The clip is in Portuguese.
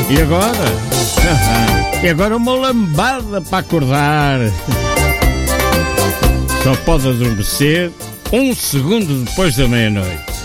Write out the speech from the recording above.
E agora? E agora uma lambada para acordar. Só pode adormecer 1 segundo depois da meia-noite.